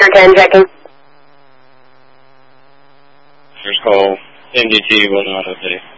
410 checking. First call, MDT 1 Auto City.